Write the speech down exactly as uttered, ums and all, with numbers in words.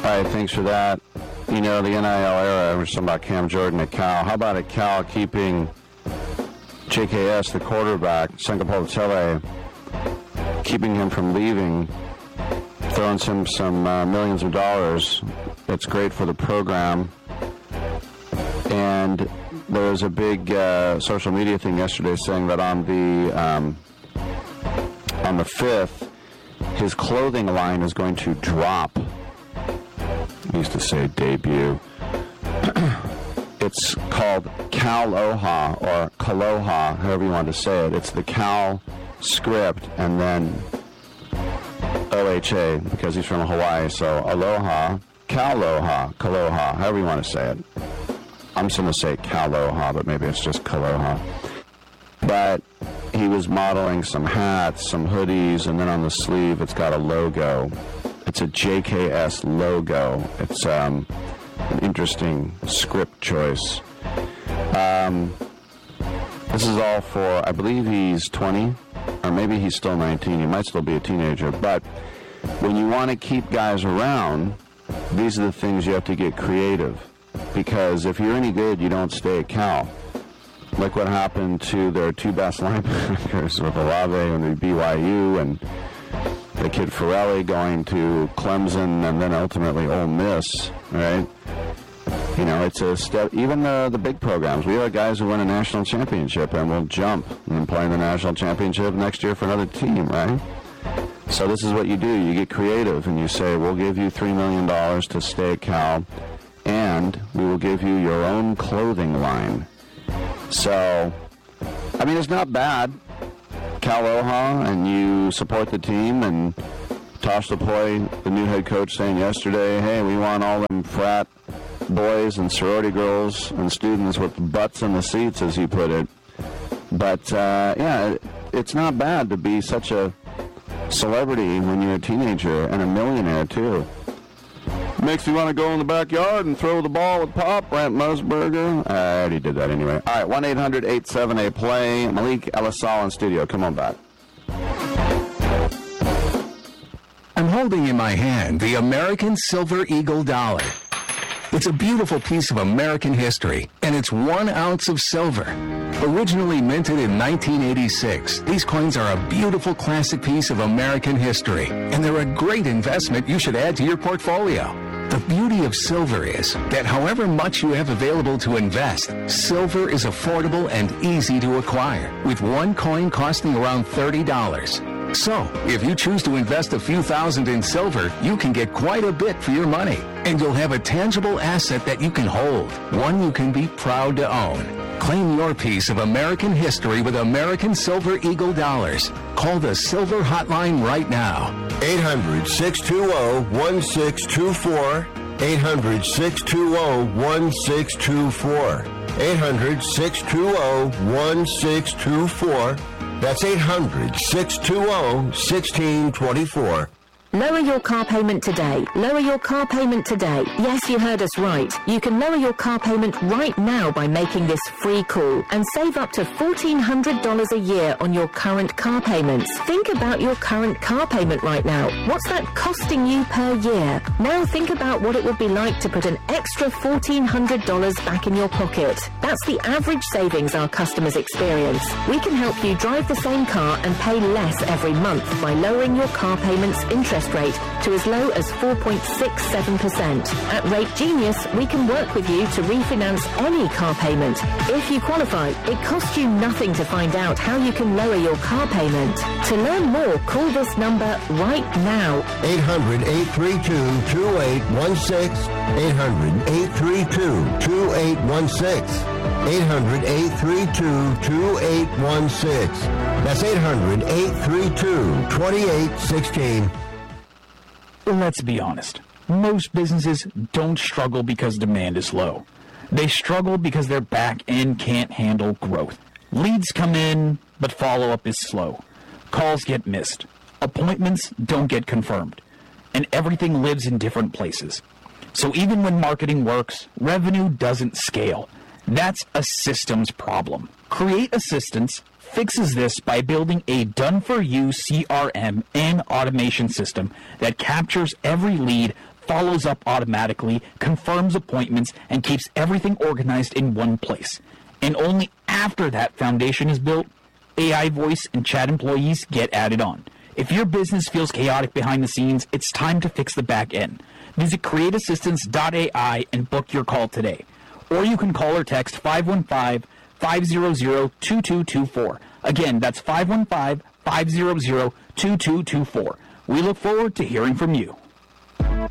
right, thanks for that. You know, the N I L era, we're talking about Cam Jordan at Cal. How about at Cal keeping J K S, the quarterback, Senga Polatele, keeping him from leaving, throwing some, some uh, millions of dollars. It's great for the program. And there was a big uh, social media thing yesterday saying that on the um, on the fifth, his clothing line is going to drop. I used to say debut. It's called Cal-Oha or Kaloha, however you want to say it. It's the Cal script and then O H A because he's from Hawaii. So Aloha, Cal-Oha, Kaloha, however you want to say it. I'm just going to say Cal-Oha, but maybe it's just Kaloha. But he was modeling some hats, some hoodies, and then on the sleeve it's got a logo. It's a J K S logo. It's um, an interesting script choice. Um, this is all for, I believe he's twenty, or maybe he's still nineteen. He might still be a teenager. But when you want to keep guys around, these are the things you have to get creative. Because if you're any good, you don't stay at Cal. Like what happened to their two best linebackers with Olave and the B Y U, and the kid Farrelly going to Clemson and then ultimately Ole Miss, right? You know, it's a step. Even the the big programs, we have guys who win a national championship and will jump and play in the national championship next year for another team, right? So this is what you do. You get creative and you say, we'll give you three million dollars to stay at Cal, and we will give you your own clothing line. So, I mean, it's not bad. Cal-Oha, and you support the team, and Tosh Lupoi, the new head coach, saying yesterday, hey, we want all them frat boys and sorority girls and students with butts in the seats, as you put it. But, uh, yeah, it's not bad to be such a celebrity when you're a teenager and a millionaire, too. Makes me want to go in the backyard and throw the ball with Pop, Brent Musburger. I already did that anyway. All right, one eight hundred eight seven eight play. Malik Elisal in studio. Come on back. I'm holding in my hand the American Silver Eagle dollar. It's a beautiful piece of American history, and it's one ounce of silver. Originally minted in nineteen eighty-six, these coins are a beautiful classic piece of American history, and they're a great investment you should add to your portfolio. The beauty of silver is that however much you have available to invest, silver is affordable and easy to acquire, with one coin costing around thirty dollars. So, if you choose to invest a few thousand in silver, you can get quite a bit for your money, and you'll have a tangible asset that you can hold, one you can be proud to own. Claim your piece of American history with American Silver Eagle dollars. Call the Silver Hotline right now. eight hundred, six two zero, one six two four. eight hundred, six two zero, one six two four. eight hundred, six two zero, one six two four. That's eight hundred, six two zero, one six two four. Lower your car payment today. Lower your car payment today. Yes, you heard us right. You can lower your car payment right now by making this free call and save up to fourteen hundred dollars a year on your current car payments. Think about your current car payment right now. What's that costing you per year? Now think about what it would be like to put an extra fourteen hundred dollars back in your pocket. That's the average savings our customers experience. We can help you drive the same car and pay less every month by lowering your car payments interest rate to as low as four point six seven percent. At Rate Genius, we can work with you to refinance any car payment. If you qualify, it costs you nothing to find out how you can lower your car payment. To learn more, call this number right now. eight hundred, eight three two, two eight one six. eight hundred, eight three two, two eight one six. eight hundred, eight three two, two eight one six. That's eight hundred, eight three two, two eight one six. Let's be honest. Most businesses don't struggle because demand is low. They struggle because their back end can't handle growth. Leads come in, but follow-up is slow. Calls get missed. Appointments don't get confirmed. And everything lives in different places. So even when marketing works, revenue doesn't scale. That's a systems problem. Create Assistance fixes this by building a done-for-you C R M and automation system that captures every lead, follows up automatically, confirms appointments, and keeps everything organized in one place. And only after that foundation is built, A I voice and chat employees get added on. If your business feels chaotic behind the scenes, it's time to fix the back end. Visit create assistance dot A I and book your call today. Or you can call or text five one five, five hundred, two two two four. Again, that's five one five, five hundred, two two two four. We look forward to hearing from you.